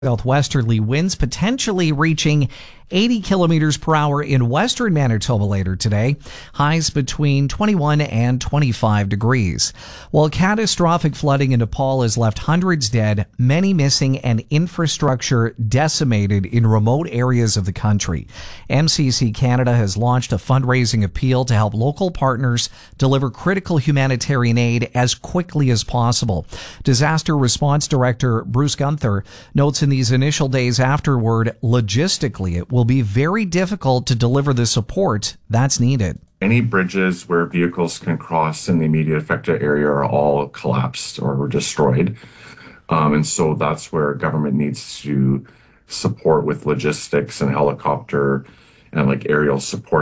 Southwesterly winds potentially reaching 80 kilometers per hour in western Manitoba later today. Highs between 21 and 25 degrees. While catastrophic flooding in Nepal has left hundreds dead, many missing, and infrastructure decimated in remote areas of the country, MCC Canada has launched a fundraising appeal to help local partners deliver critical humanitarian aid as quickly as possible. Disaster Response Director Bruce Gunther notes in these initial days afterward, logistically, it will be very difficult to deliver the support that's needed. Any bridges where vehicles can cross in the immediate affected area are all collapsed or were destroyed. And so that's where government needs to support with logistics and helicopter and like aerial support.